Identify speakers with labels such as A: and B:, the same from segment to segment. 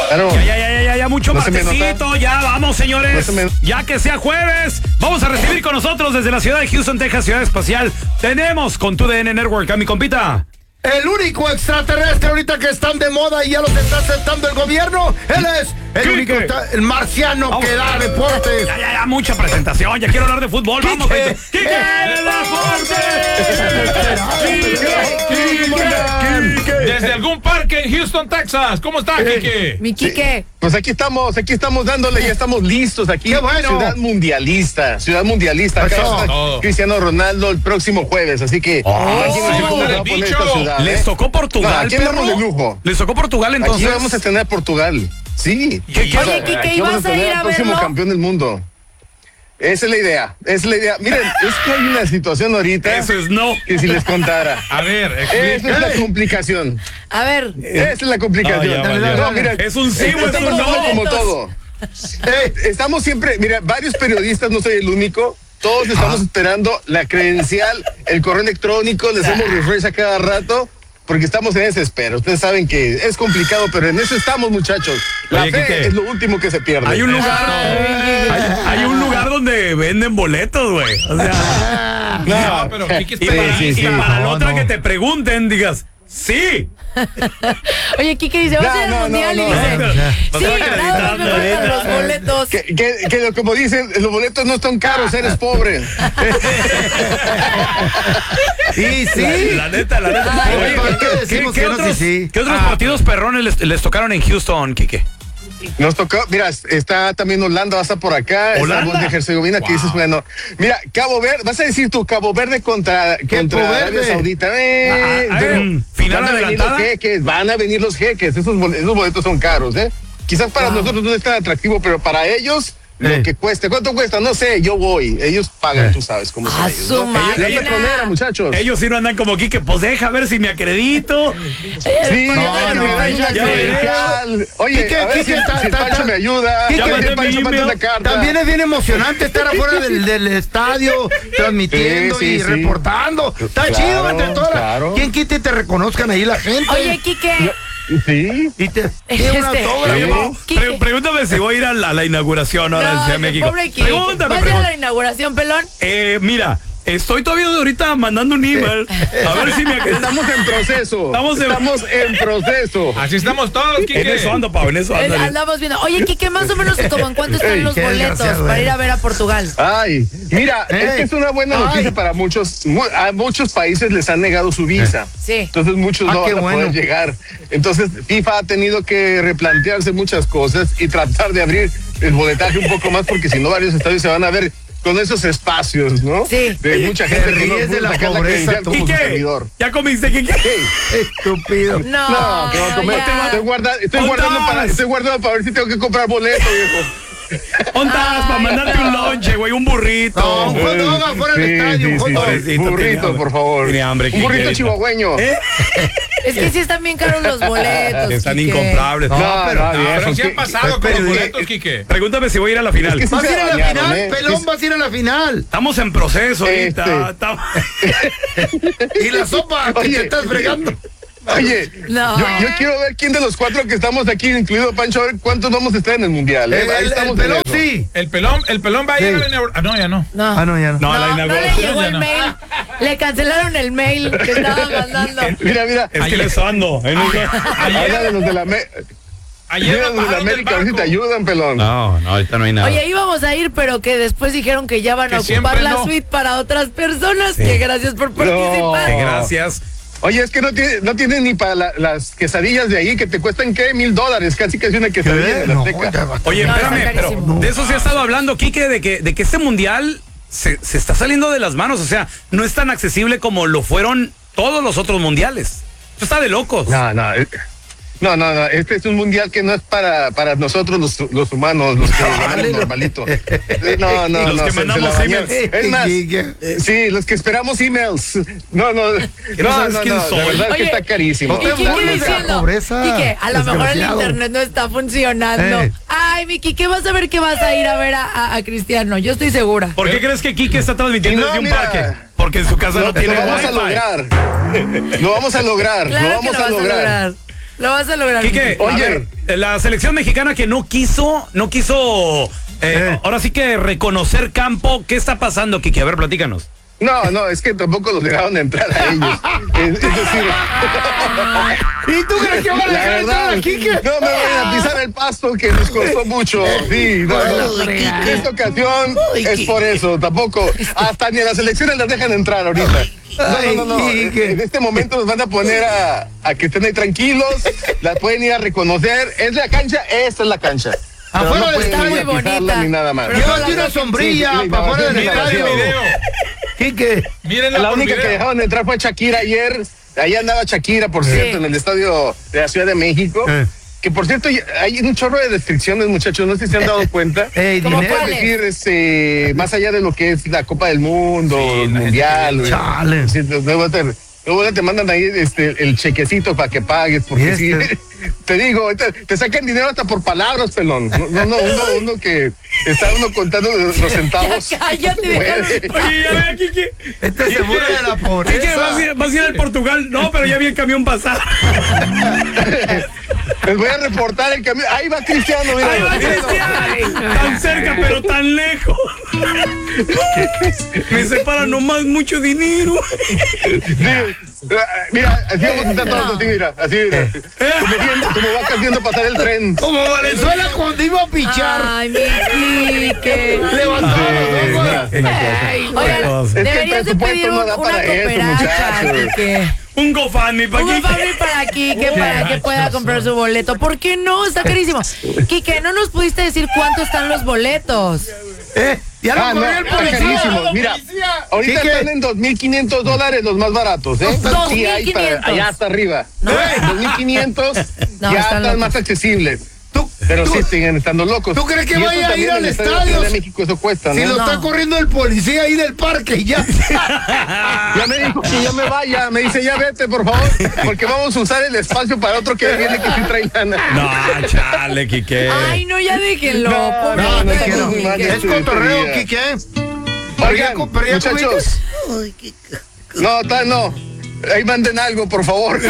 A: Claro.
B: Ya, mucho
A: ¿No se me
B: martesito,
A: nota?
B: ya vamos, señores.
A: No se me-
B: Ya que sea jueves, vamos a recibir con nosotros desde la ciudad de Houston, Texas, ciudad espacial. Tenemos con TUDN Network a mi compita.
C: El único extraterrestre ahorita que están de moda y ya los está aceptando el gobierno. Él es el único, el marciano
B: Vamos.
C: que da deportes.
B: Ya, mucha presentación. Ya quiero hablar de fútbol. Vamos,
C: Quique.
B: ¡Quique Deportes!
D: Desde algún parque en Houston, Texas. ¿Cómo está, Quique?
E: Mi Quique.
A: Pues aquí estamos dándole, ya estamos listos aquí.
C: ¡Qué bueno!
A: Ciudad mundialista. Acá
C: Eso.
A: va a estar
D: Todo.
A: Cristiano Ronaldo el próximo jueves, así que imagínense cómo se va a poner esta ciudad.
B: Les tocó Portugal,
A: No, aquí andamos
B: perro.
A: de lujo.
B: Les tocó Portugal, entonces.
A: Aquí vamos a tener Portugal. Sí.
B: ¿Qué-
E: Oye, Quique,
A: Aquí
E: ¿y
A: vamos
E: vas a
A: tener
E: ir
A: al
E: a
A: próximo
E: verlo?
A: campeón del mundo. Esa es la idea. Miren, es que hay una situación ahorita
B: Eso es no.
A: que si les contara.
D: A ver,
A: Esa es la complicación.
E: A ver.
A: Esa es la complicación.
B: Ah, ya valió.
A: No, mira,
B: Es un sí o es un
A: estamos
B: no.
A: como todo. Estamos siempre, mira, varios periodistas, no soy el único. Todos estamos esperando la credencial, el correo electrónico, le hacemos refresh a cada rato, porque estamos en ese espero. Ustedes saben que es complicado, pero en eso estamos, muchachos. La
B: Oye,
A: fe
B: Quique,
A: es lo último que se pierde.
B: Hay un lugar donde venden boletos, güey. O sea,
D: no, pero Quique
B: y
D: espera.
B: para la
C: No,
B: otra
C: no.
B: que te pregunten, digas, sí.
E: Oye, Quique dice, ¿vas a ir al
A: No,
E: mundial?
A: no,
E: Y dice,
B: no.
E: sí,
B: No te va
E: nada más me
B: acreditando,
E: faltan los boletos.
A: Que como dicen, los boletos no están caros, eres pobre.
C: Y sí.
B: La neta.
E: Ay,
B: Oye,
C: ¿por qué decimos que no?
B: otros,
C: Sí, sí.
B: ¿qué otros partidos perrones les tocaron en Houston, Quique?
A: Nos tocó, mira, está también Holanda, va a estar por acá,
B: ¿Holanda?
A: está Bosnia y Herzegovina, que dices, bueno, mira, Cabo Verde, vas a decir tú, Cabo Verde contra Arabia
C: Verde?
A: Saudita,
B: Final
A: van a venir los
B: adelantada.
A: jeques, esos boletos son caros, quizás para nosotros no es tan atractivo, pero para ellos, lo que cueste, ¿cuánto cuesta? No sé, yo voy, ellos pagan, tú sabes cómo son
E: A
A: ellos,
E: su
A: ¿no?
E: máquina.
A: La petrolera, muchachos.
B: Ellos sí no andan como Quique, pues deja ver si me acredito.
A: Sí,
B: ya veré.
A: Oye,
C: Quique,
A: a ver
C: Quique,
A: si el Pancho me ayuda,
C: Quique,
A: si el
B: mándame
A: Pancho
B: mi
A: manda
B: email.
A: una carta.
C: También es bien emocionante estar afuera del estadio, transmitiendo
A: Sí,
C: y
A: sí.
C: reportando. Está
A: Claro,
C: chido entre todas.
A: claro.
C: ¿Quién quita y te reconozcan ahí la gente?
E: Oye, Quique.
A: Sí.
C: Y te pide un autógrafo.
E: Quique.
B: Pregúntame si voy a ir a la inauguración ahora en Ciudad de México.
E: Pobre Quique.
B: Pregúntame.
E: ¿Vas a ir a la inauguración, pelón?
B: Mira, estoy todavía ahorita mandando un email. A ver si me acreditan.
A: Estamos en proceso. Estamos en proceso.
D: Así estamos todos,
B: En
D: Quique.
B: eso ando, Pau, en eso ando.
E: Andamos viendo. Oye, Quique, más o menos como en cuánto están los
C: qué
E: boletos
C: desgraciado,
E: para ir a ver a Portugal.
A: Ay, mira, es que es una buena noticia para muchos. A muchos países les han negado su visa.
E: Sí.
A: Entonces muchos no
C: qué
A: van a
C: bueno.
A: poder llegar. Entonces FIFA ha tenido que replantearse muchas cosas y tratar de abrir el boletaje un poco más, porque si no varios estadios se van a ver con esos espacios, ¿no?
E: Sí.
A: De mucha gente que no
C: ríes de
A: puede
C: la
A: sacar la
C: pobreza,
A: credencial
C: tú.
A: como su
B: Quique,
A: servidor.
B: ¿ya comiste, Quique?
C: Estúpido.
E: No,
A: Que va a comer.
E: ya.
A: Estoy guardando para ver si tengo que comprar boleto, viejo.
B: ¿Dónde estás para mandarte un lonche, güey? Un burrito.
C: No, un hot dog afuera del estadio. Un hot dog.
B: Pobrecito,
A: Burrito,
B: tiene
A: por favor.
B: tiene hambre,
A: Un burrito
B: Quique.
A: chihuahueño.
E: Es que sí están bien caros los boletos.
B: Están
E: Quique.
B: incomprables.
D: Pero sí han pasado con los
C: pero-
D: boletos, Quique.
B: Pregúntame si voy a ir a la final.
A: Es que
C: Vas a ir a la
A: bañaron,
C: final, pelón, vas a ir a la final.
B: Estamos en proceso ahorita.
A: Este.
B: Estamos-
C: Y la sopa que
A: Oye.
C: te estás fregando.
A: Oye,
E: No.
A: yo quiero ver quién de los cuatro que estamos aquí, incluido Pancho, a ver cuántos vamos a estar en el mundial. Ahí
C: El
A: estamos en
C: pelón
A: eso.
C: sí.
D: El pelón va a ir a la inauguración. No, ya no.
E: No.
C: No, ya no.
B: No, la
E: No le
B: inauguración.
E: llegó
D: ya
E: el
D: no.
E: mail. Le cancelaron el mail que estaba mandando.
A: Mira.
B: Es que les ando.
A: Habla de los de la
D: Ayer
A: Mira, los de
D: nos
A: la
D: bajaron del
A: América, a ver si te
D: barco.
A: ayudan, pelón.
B: No, ahorita no hay nada.
E: Oye, íbamos a ir, pero que después dijeron que ya van a
D: Que
E: ocupar
D: siempre
E: la
D: no.
E: suite para otras personas. Que gracias por participar.
B: Gracias.
A: Oye, es que no tiene ni para las quesadillas de ahí, que te cuestan, ¿qué? $1,000, casi una quesadilla de la
C: No,
A: Azteca.
C: ya va.
B: Oye,
E: No,
B: espérame,
E: está
B: pero
E: carísimo.
B: de eso se ha estado hablando, Quique, de que este mundial se está saliendo de las manos. O sea, no es tan accesible como lo fueron todos los otros mundiales. Esto está de locos.
A: No, este es un mundial que no es para nosotros los humanos, los que ganamos normalito. No,
B: Los que
A: se
B: mandamos
A: la bañaron.
B: emails.
A: Es más, sí, los que esperamos emails. No,
B: no sabes quién soy.
A: la verdad es que
E: Oye,
A: está carísimo.
E: ¿Y
C: No te
E: Quique
C: burles de la
E: diciendo?
C: pobreza,
E: Quique, a lo mejor el
C: desgraciado.
E: internet no está funcionando. Ay, mi Quique, vas a ver que vas a ir a ver a Cristiano. Yo estoy segura.
B: ¿Por qué crees que Quique está transmitiendo
A: No,
B: desde un
A: mira.
B: parque? Porque en su casa no tiene
A: Lo vamos a
B: wifi.
A: lograr. Lo vamos a lograr.
E: Claro
A: Lo
E: que
A: vamos
E: lo
A: a
E: vas
A: lograr.
E: Lo vas a lograr.
B: Quique,
A: Oye.
B: la selección mexicana que no quiso, ahora sí que reconocer campo. ¿Qué está pasando, Quique? A ver, platícanos.
A: No, es que tampoco los dejaron entrar a ellos. Es decir,
C: ¿Y tú crees que van a
A: la
C: dejar entrar
A: verdad,
C: a Quique?
A: no me vayan a pisar el pasto que nos costó mucho. Sí, no. En esta ocasión es por eso, tampoco. Hasta ni a las elecciones las dejan entrar ahorita. No. En este momento nos van a poner a que estén ahí tranquilos, las pueden ir a reconocer. ¿Es la cancha? Esta es la cancha. Pero
C: Afuera
A: pueden
C: está
A: ir
E: muy
A: a pisarla
E: bonita.
A: ni nada más.
E: Pero
C: Llévate una sombrilla
A: Sí,
C: para afuera del
D: Miren el
C: estadio.
D: video.
C: Quique.
D: Mírenla
A: La
D: por
A: única
D: video.
A: que dejaron entrar fue Shakira ayer. Ahí andaba Shakira, por cierto, en el estadio de la Ciudad de México. Que por cierto, hay un chorro de restricciones, muchachos. No sé si se han dado cuenta.
E: ¿Cómo
C: Dinero.
E: cuál?
A: Es decir, más allá de lo que es la Copa del Mundo, el Mundial. güey.
C: Chale.
A: Sí, luego te mandan ahí el chequecito para que pagues, porque sí, te digo, te sacan dinero hasta por palabras, pelón. Uno que está contando los centavos.
E: Ya, cállate,
A: Puede.
B: Oye, ya ve, Quique.
C: Este se burla de la
B: Quique,
C: pobreza.
B: vas a ir al Portugal. No, pero ya vi el camión pasar.
A: Les voy a reportar el camión. Ahí va Cristiano, mira.
B: ¡Ahí va Cristiano! Tan cerca, pero tan lejos. Me separa nomás mucho dinero.
A: Mira, así vamos a estar todos así, mira. Así, mira. Como va haciendo pasar el tren.
C: Como Valenzuela cuando iba a pichar.
E: Ay, mi Quique.
C: Levantaba los ojos.
E: Ay, oigan,
A: Es que el
E: deberías de pedir
A: presupuesto no da
E: una
A: para eso,
E: cooperacha,
A: muchachos.
E: Quique.
B: Un GoFundMe para
E: Un
B: Quique.
E: GoFundMe para Quique, para que pueda comprar su boleto. ¿Por qué no? Está carísimo. Quique, ¿no nos pudiste decir cuánto están los boletos?
C: Ya lo corrió el
A: está
C: policía.
A: carísimo. Mira, ahorita
C: Quique.
A: están en $2,500 los más baratos, ¿eh? Sí hay para
E: 2,500.
A: allá hasta arriba.
E: No.
A: 2,500
E: No,
A: ya
E: están
A: están
E: locos.
A: más accesibles.
C: ¿Tú,
A: Pero
C: tú-
A: sí siguen estando locos.
C: ¿Tú crees que
A: Y eso
C: vaya a
A: también
C: ir al
A: en el
C: estadio?
A: de Ciudad de México eso cuesta,
C: Si
A: ¿no?
C: lo está corriendo el policía ahí del parque, ya.
A: Ya me dijo que ya me vaya, me dice ya vete por favor, porque vamos a usar el espacio para otro que viene que sí trae lana.
B: No, chale, Quique.
E: Ay, no, ya déjenlo.
A: No,
E: pobre
A: no, no
E: Quique.
A: quiero más de
C: Es cotorreo,
A: día.
C: Quique.
A: Oigan,
C: Pero ya
A: muchachos. No, no. Ahí manden algo, por favor.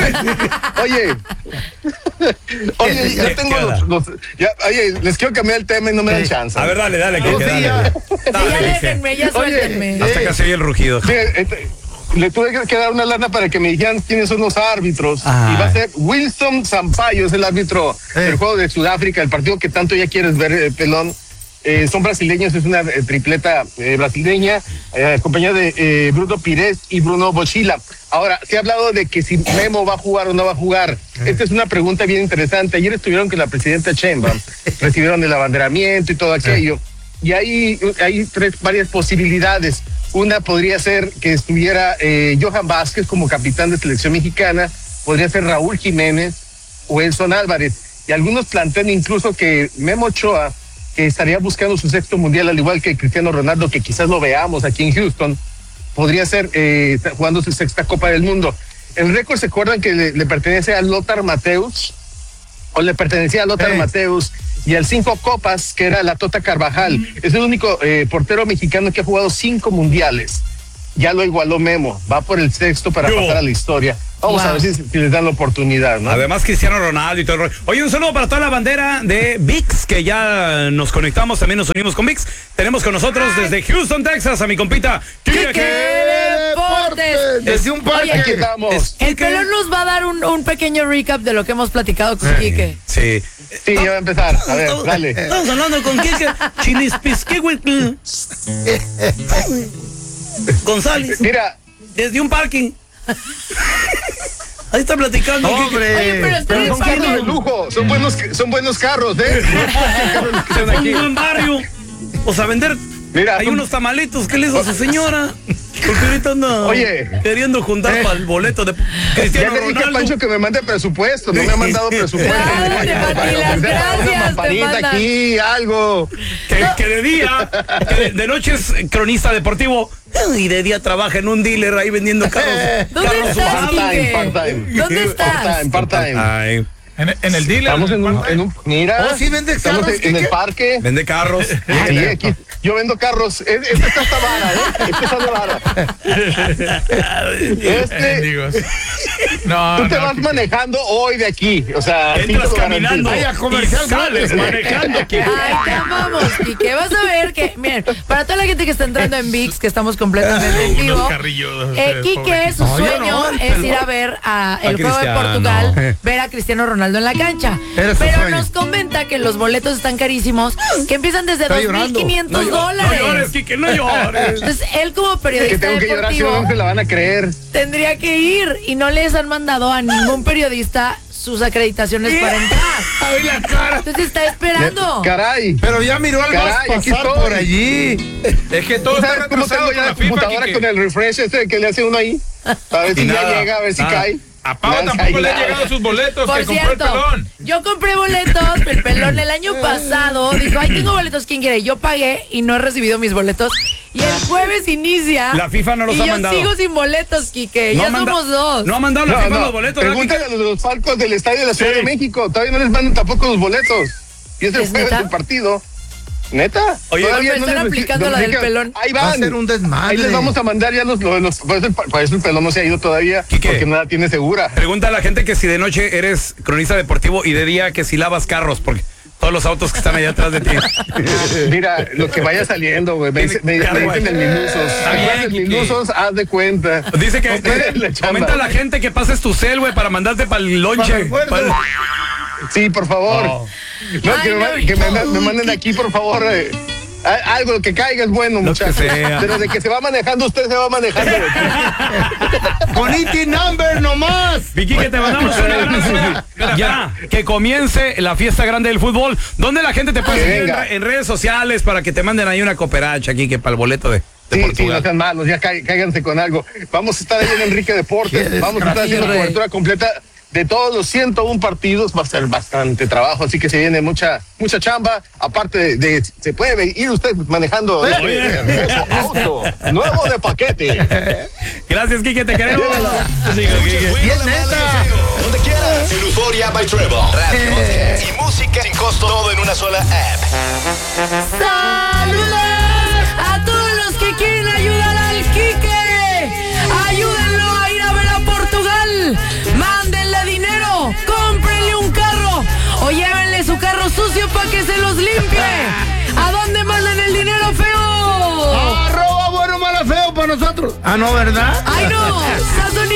A: Oye, ya tengo oye, les quiero cambiar el tema y no me dan chance.
B: A ver, dale, Quique,
C: Sí,
B: dale.
C: ya.
E: Ya
B: Dale, Quique.
E: déjenme, ya suéltenme.
B: Hasta casi oye el rugido.
A: Sí, le tuve que dar una lana para que me dijeran quiénes son los árbitros.
B: Ay.
A: Y va a ser Wilson Sampaio, es el árbitro del juego de Sudáfrica, el partido que tanto ya quieres ver, pelón. Son brasileños, es una tripleta brasileña, acompañada de Bruno Pires y Bruno Bochila. Ahora, se ha hablado de que si Memo va a jugar o no va a jugar. Esta es una pregunta bien interesante. Ayer estuvieron con la presidenta Sheinbaum, recibieron el abanderamiento y todo aquello. Y hay varias posibilidades. Una podría ser que estuviera Johan Vázquez como capitán de selección mexicana, podría ser Raúl Jiménez o Edson Álvarez. Y algunos plantean incluso que Memo Ochoa, que estaría buscando su sexto mundial, al igual que Cristiano Ronaldo, que quizás lo veamos aquí en Houston, podría ser jugando su sexta Copa del Mundo. El récord, ¿se acuerdan que le pertenece a Lothar Matthäus? O le pertenecía a Lothar Matthäus y al 5 copas, que era la Tota Carvajal. Es el único portero mexicano que ha jugado 5 mundiales. Ya lo igualó Memo, va por el sexto para pasar a la historia. Vamos a ver si les dan la oportunidad, ¿no?
B: Además, Cristiano Ronaldo y todo el rollo. Oye, un saludo para toda la bandera de VIX, que ya nos conectamos, también nos unimos con VIX. Tenemos con nosotros desde Houston, Texas, a mi compita
E: ¡Quique Deportes!
C: Desde un parque.
A: Aquí estamos.
E: El pelón nos va a dar un pequeño recap de lo que hemos platicado con Quique.
B: Sí.
A: Sí, ya va a empezar. A ver, dale.
B: Estamos hablando con Quique Chinispisquehuitl González,
A: Mira,
B: desde un parking. Ahí está platicando. Quique.
E: Oye, pero
A: pero
E: espera,
A: son carros de lujo, son buenos carros, ¿eh?
B: Se fue a un buen barrio. O sea, vender.
A: Mira,
B: Hay
A: son-
B: unos tamalitos que le hizo a su señora. Porque ahorita anda
A: Oye.
B: queriendo juntar para el boleto de
A: Ya
B: Cristiano
A: le dije a
B: Ronaldo.
A: Pancho que me mande presupuesto, no me ha mandado presupuesto.
E: Ándale, Patilas, gracias,
A: Una
E: te
A: lamparita
E: mandan.
A: aquí, algo.
B: Que de día, que de noche es cronista deportivo y de día trabaja en un dealer ahí vendiendo carros.
E: ¿Dónde
B: carros
E: estás,
B: usados.
E: Quique?
A: Part-time.
E: ¿Dónde estás?
A: Part-time.
B: Ay,
D: En el dealer.
A: Estamos en un mira.
C: Oh, sí, vende
A: estamos
C: carros,
A: en el
C: Quique.
A: parque.
B: vende carros.
A: Sí, aquí. yo vendo carros. Esta está hasta vara, Esta está de vara. Tú te vas manejando hoy de aquí, o sea,
B: entras caminando
C: Vaya comercial,
B: y sales manejando.
E: Ay, te amamos, Quique. Vas a ver que, miren, para toda la gente que está entrando en ViX, que estamos completamente en vivo, Quique, su sueño es ir a ver el juego de Portugal, ver a Cristiano Ronaldo en la cancha. Pero nos comenta que los boletos están carísimos, que empiezan desde $2,500.
B: No llores, Quique, no llores.
E: Entonces, él como periodista
A: que tengo que llorar, si
E: deportivo
A: no se la van a creer.
E: tendría que ir y no les han mandado a ningún periodista sus acreditaciones para entrar.
C: Ay, la cara.
E: Entonces está esperando.
A: Caray.
C: Pero ya miró al
A: Caray,
C: Vas
A: aquí
C: pasar
A: estoy.
C: por allí.
D: Es que todo
A: ¿Tú
D: está
A: sabes cómo
D: retrasado
A: tengo
D: con
A: ya
D: la
A: la
D: FIFA,
A: computadora
D: Quique.
A: con el refresh que le hace uno ahí? A ver si ya
B: nada,
A: llega, a ver si
B: nada.
A: cae.
D: A Pau
A: Nada,
D: tampoco le han
A: nada.
D: llegado sus boletos
E: Por
D: que compró el
E: cierto,
D: pelón.
E: yo compré boletos, el pelón el año pasado dijo, ay, tengo boletos, ¿quién quiere? Yo pagué y no he recibido mis boletos. Y el jueves inicia.
B: La FIFA no los
E: y
B: ha
E: yo
B: mandado.
E: sigo sin boletos, Quique.
B: No
E: ya
B: ha manda-
E: somos dos.
B: No ha mandado la FIFA los boletos, ¿verdad,
A: Pregúntale
B: Quique?
A: a los palcos del estadio de la Ciudad de México. Todavía no les mandan tampoco los boletos. Y es el
E: ¿Es
A: jueves
E: neta?
A: del partido. ¿Neta?
B: Oye,
A: Todavía
E: me están
A: les-
E: aplicando la del pelón.
A: Ahí
C: Va a
A: van.
C: ser un desmadre.
A: Ahí les vamos a mandar ya los por eso el pelón no se ha ido todavía.
B: Quique.
A: Porque nada tiene segura.
B: Pregunta a la gente que si de noche eres cronista deportivo y de día que si lavas carros, porque todos los autos que están allá atrás de ti.
A: Mira, lo que vaya saliendo, güey. Me dicen el minusos.
B: Está bien,
A: El
B: Quique.
A: minusos, haz de cuenta.
B: Dice que
A: La chamba.
B: comenta a la gente que pases tu cel, güey, para mandarte para el lonche.
C: recuerdo.
A: Sí, por favor.
B: Oh.
A: No,
E: Ay,
A: que
E: no,
A: me manden aquí, por favor. Algo que caiga es bueno,
B: Lo que
A: muchachos.
B: sea.
A: Pero de que se va manejando, usted se va manejando.
C: Con IT number nomás.
B: Vicky, que te mandamos un abrazo. Ya, que comience la fiesta grande del fútbol. ¿Dónde la gente te puede
A: Que
B: seguir
A: venga.
B: en redes sociales para que te manden ahí una cooperacha aquí que para el boleto de
A: Sí, no
B: Portugal?
A: sean malos, ya cáiganse con algo. Vamos a estar ahí en Enrique Deportes. Vamos a estar haciendo cobertura completa de todos los 101 partidos. Va a ser bastante trabajo, así que se viene mucha chamba. Aparte se puede ir usted manejando auto nuevo de paquete.
B: Gracias, Quique, te queremos.
C: Bien neta.
F: Donde quieras. En Euforia by Trevor. Radio y música sin costo. Todo en una sola app.
E: ¡Saludos a todos los que quieren ayudar al Quique! ¡Ayúdenlo a ir a ver a Portugal! ¡Mándenle dinero! ¡Cómprenle un carro! ¡O llévenle su carro sucio para que se los limpie! ¿A dónde mandan el dinero, feo?
C: @bueno mala feo para nosotros. Ah, no, ¿verdad?
E: ¡Ay, no! ¡Sazón